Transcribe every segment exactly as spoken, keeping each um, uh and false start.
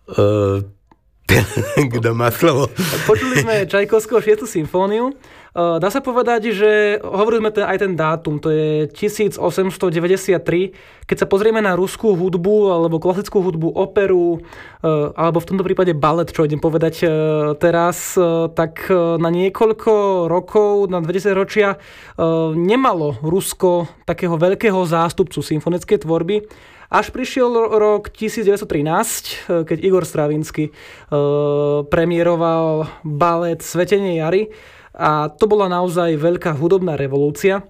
Uh, kto má slovo? Počuli sme Čajkovského šiestu symfóniu. Dá sa povedať, že hovorili sme ten, aj ten dátum, to je tisícosemstodeväťdesiattri. Keď sa pozrieme na ruskú hudbu, alebo klasickú hudbu, operu, alebo v tomto prípade balet, čo idem povedať teraz, tak na niekoľko rokov, na dvetisíc ročia, nemalo Rusko takého veľkého zástupcu symfonickej tvorby. Až prišiel rok devätnásťstotrinásť, keď Igor Stravinsky premiéroval balet Svetenie jary. A to bola naozaj veľká hudobná revolúcia.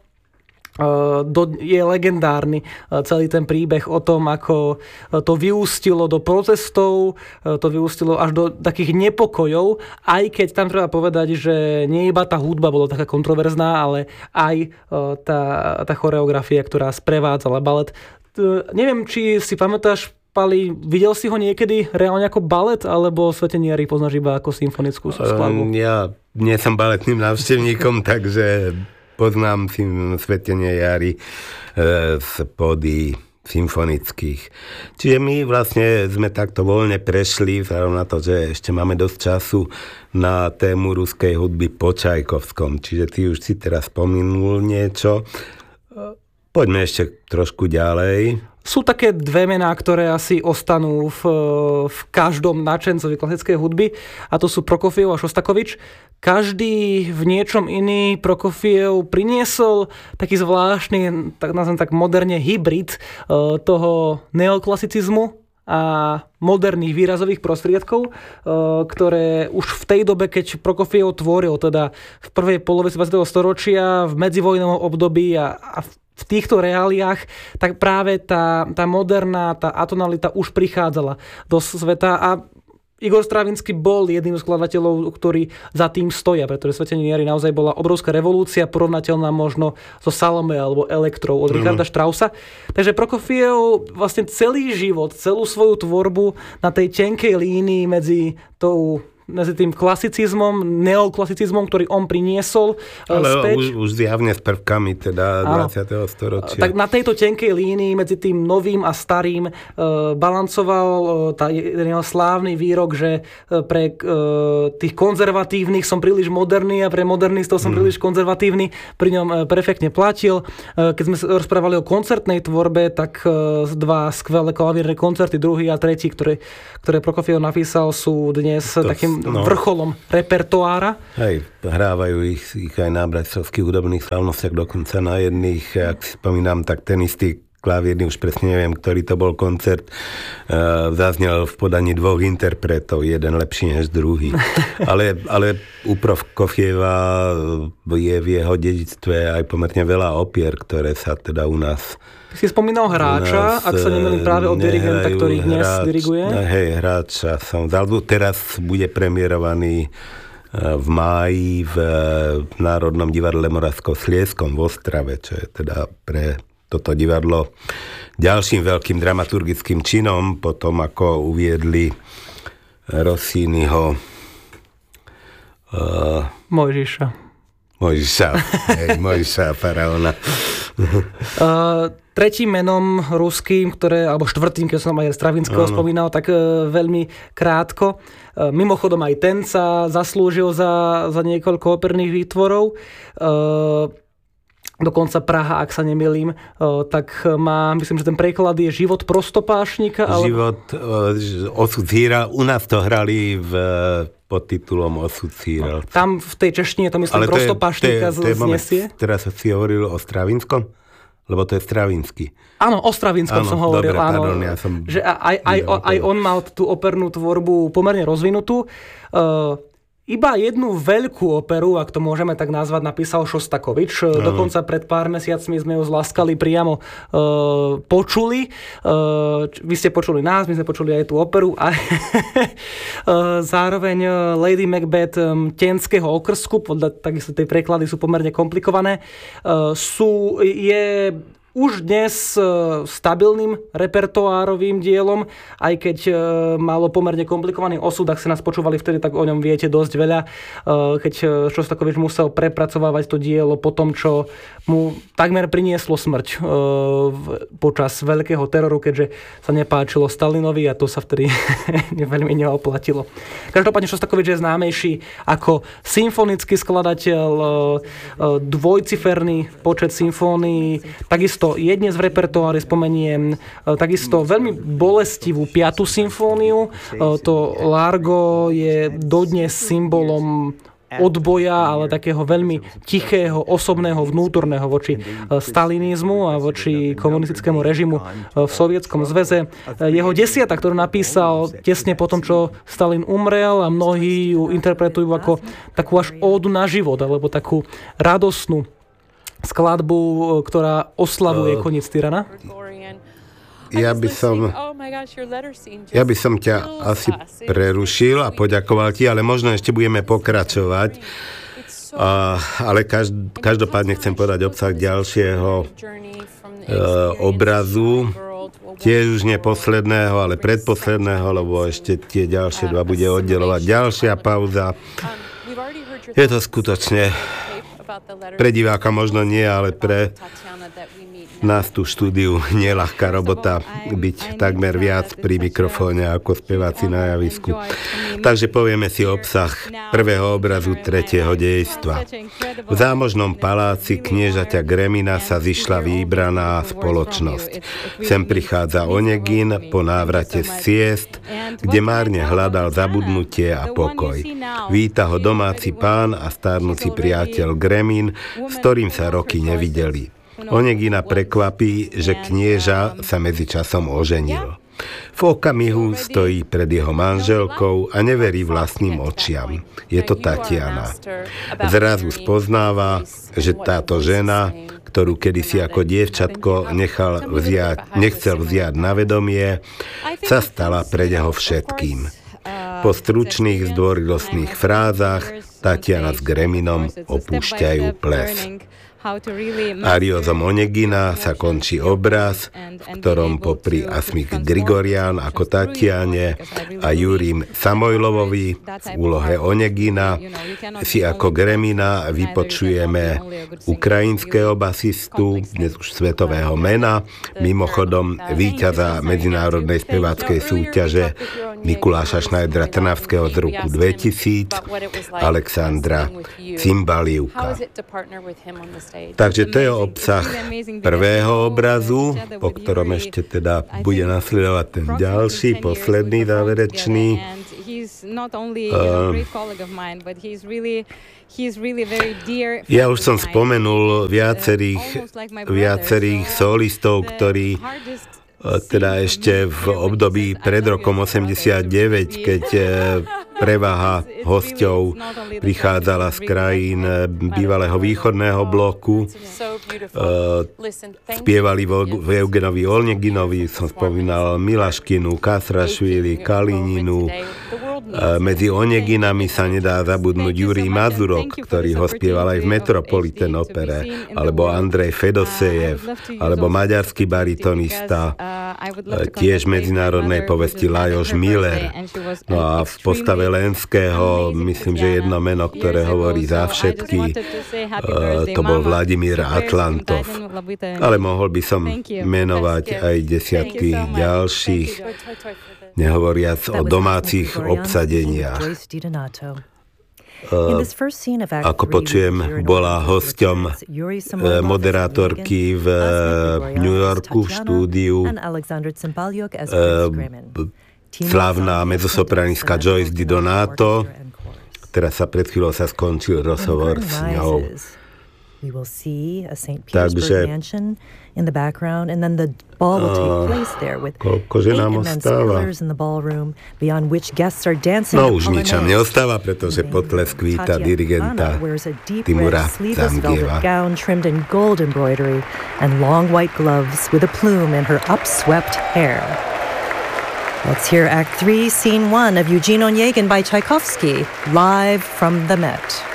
Je legendárny celý ten príbeh o tom, ako to vyústilo do protestov, to vyústilo až do takých nepokojov, aj keď tam treba povedať, že nie iba tá hudba bola taká kontroverzná, ale aj tá, tá choreografia, ktorá sprevádzala balet. Neviem, či si pamätáš, Pali, videl si ho niekedy reálne ako balet, alebo Svetenie jary poznáš iba ako symfonickú skladbu? Um, ja nie som baletným návštevníkom, takže poznám Svetenie jary e, z pódy symfonických. Čiže my vlastne sme takto voľne prešli, vzhľadom na to, že ešte máme dosť času na tému ruskej hudby po Čajkovskom. Čiže ty už si teraz spomenul niečo. Poďme ešte trošku ďalej. Sú také dve mená, ktoré asi ostanú v, v každom nadšencovi klasickej hudby, a to sú Prokofiev a Šostakovič. Každý v niečom iný. Prokofiev priniesol taký zvláštny, tak nazvem tak moderne, hybrid toho neoklasicizmu a moderných výrazových prostriedkov, ktoré už v tej dobe, keď Prokofiev tvoril, teda v prvej polovici dvadsiateho storočia, v medzivojnovom období a, a v týchto reáliách, tak práve tá, tá moderná, tá atonalita už prichádzala do sveta a Igor Stravinsky bol jedným z skladateľov, ktorí za tým stoja, pretože Svetenie jary naozaj bola obrovská revolúcia, porovnateľná možno so Salome alebo Elektrou od Richarda Straussa. Takže Prokofiev vlastne celý život, celú svoju tvorbu na tej tenkej línii medzi tou medzi tým klasicizmom, neoklasicizmom, ktorý on priniesol ale späť. už, už zjavne s prvkami teda dvadsiateho storočia. Tak na tejto tenkej línii medzi tým novým a starým e, balancoval e, tá jeden jeho slávny výrok, že e, pre e, tých konzervatívnych som príliš moderný a pre modernistov som mm. príliš konzervatívny. Pri ňom e, perfektne platil. E, keď sme rozprávali o koncertnej tvorbe, tak e, dva skvelé klavírne koncerty, druhý a tretí, ktoré, ktoré Prokofiev napísal, sú dnes to takým no. vrcholom repertoára. Hej, hrávajú ich, ich aj na bratislavských hudobných slávnostiach, dokonca na jedných, ak si spomínam, tak ten istý klavírny, už presne neviem, ktorý to bol koncert, uh, zaznel v podaní dvoch interpretov, jeden lepší než druhý. ale, ale u Prokofieva je v jeho dedičstve aj pomerne veľa opier, ktoré sa teda u nás si spomínal Hráča, ak sa nemýlim, práve od dirigenta, ktorý dnes hráč, diriguje. Hej, Hráča som vzal. Teraz bude premiérovaný v máji v Národnom divadle Moravsko-Sliezskom v Ostrave, čo je teda pre toto divadlo ďalším veľkým dramaturgickým činom, potom ako uviedli Rossiniho uh, Mojžiša. Mojžiša, hej, Mojžiša, faraóna. Uh, tretím menom ruským, ktoré, alebo štvrtým, keď som aj Stravinského ano. spomínal, tak uh, veľmi krátko. Uh, mimochodom aj ten sa zaslúžil za, za niekoľko operných výtvorov. Uh, dokonca Praha, ak sa nemýlim, uh, tak má, myslím, že ten preklad je Život prostopášnika. Ale... Život, uh, osud hýra. U nás to hrali v pod titulom Osud hýra. No, tam v tej češtine to myslím prostopášnika znesie. Teraz si hovoril o Stravinskom? Lebo to je Stravinsky. Áno, o Stravinskom som hovoril. Dobre, áno, pardon, ja som... Že aj, aj, aj, aj on mal tú opernú tvorbu pomerne rozvinutú. Uh, Iba jednu veľkú operu, ak to môžeme tak nazvať, napísal Šostakovič. No. Dokonca pred pár mesiacmi sme ju zlaskali priamo uh, počuli. Uh, vy ste počuli nás, my sme počuli aj tú operu. A uh, zároveň Lady Macbeth um, Tenského okrsku, podľa takisto tie preklady sú pomerne komplikované. Uh, sú, je už dnes stabilným repertoárovým dielom, aj keď malo pomerne komplikovaný osud, ak ste nás počúvali vtedy, tak o ňom viete dosť veľa, keď Šostakovič musel prepracovávať to dielo po tom, čo mu takmer prinieslo smrť počas veľkého teroru, keďže sa nepáčilo Stalinovi a to sa vtedy veľmi neoplatilo. Každopádne Šostakovič je známejší ako symfonický skladateľ, dvojciferný počet symfónií, takisto je dnes v repertoári, spomeniem takisto veľmi bolestivú piatu symfóniu. To Largo je dodnes symbolom odboja, ale takého veľmi tichého, osobného, vnútorného voči stalinizmu a voči komunistickému režimu v Sovietskom zväze. Jeho desiata, ktorú napísal tesne po tom, čo Stalin umrel, a mnohí ju interpretujú ako takú až ódu na život, alebo takú radosnú skladbu, ktorá oslavuje uh, koniec tyrana? Ja by som ja by som ťa asi prerušil a poďakoval ti, ale možno ešte budeme pokračovať. Uh, ale každ- každopádne chcem podať obsah ďalšieho uh, obrazu, tiež už nie posledného, ale predposledného, lebo ešte tie ďalšie dva bude oddelovať ďalšia pauza. Je to skutočne pre diváka možno nie, ale pre nás tu štúdiu neľahká robota byť takmer viac pri mikrofóne ako speváci na javisku. Takže povieme si obsah prvého obrazu tretieho dejstva. V zámožnom paláci kniežaťa Gremina sa zišla výbraná spoločnosť. Sem prichádza Onegin po návrate z ciest, kde márne hľadal zabudnutie a pokoj. Víta ho domáci pán a starnúci priateľ Gremin, s ktorým sa roky nevideli. Onegina prekvapí, že knieža sa medzičasom oženil. V okamihu stojí pred jeho manželkou a neverí vlastným očiam. Je to Tatiana. Zrazu spoznáva, že táto žena, ktorú kedysi ako dievčatko nechal vziať, nechcel vziať na vedomie, sa stala pre neho všetkým. Po stručných zdvorilostných frázach Tatiana s Greminom opúšťajú ples. Ariozom Onegina sa končí obraz, v ktorom popri Asmik Grigorian ako Tatiane a Júrim Samojlovovi v úlohe Onegina si ako Gremina vypočujeme ukrajinského basistu, dnes už svetového mena, mimochodom víťaza medzinárodnej speváckej súťaže Mikuláša Šnajdra Trnavského z roku dvetisíc, Alexandra Cimbaliuka. Takže to je obsah prvého obrazu, po ktorom ešte teda bude nasledovať ten ďalší, posledný, záverečný. Uh, ja už som spomenul viacerých, viacerých solistov, ktorí teda ešte v období pred rokom osemdesiatdeväť, keď prevaha hosťov prichádzala z krajín bývalého východného bloku. Spievali v Eugenovi Oneginovi, som spomínal Milaškinu, Kasrašvili, Kalininu. Medzi Oneginami sa nedá zabudnúť Jurij Mazurok, ktorý ho spieval aj v Metropolitan opere, alebo Andrej Fedosejev, alebo maďarský baritonista, tiež medzinárodnej povesti Lajos Miller. No a v postave Lenského, myslím, že jedno meno, ktoré hovorí za všetky, to bol Vladimír Atlantov. Ale mohol by som menovať aj desiatky ďalších, nehovoriac o domácich obsadeniach. Uh, ako počujem, bola hosťom uh, moderátorky v uh, New Yorku v štúdiu uh, slávna mezzosopranistka Joyce Di Donato. Teraz sa pred chvíľou sa skončil rozhovor s ňou. Takže in the background, and then the ball will take place there with eight immense pillars in the ballroom beyond which guests are dancing. No už nič nám neostáva, pretože potlesk víta dirigenta Timura Zangieva. Gown trimmed in gold embroidery and long white gloves with a plume in her upswept hair. Let's hear Act three, Scene one of Eugene Onegin by Tchaikovsky, live from the Met.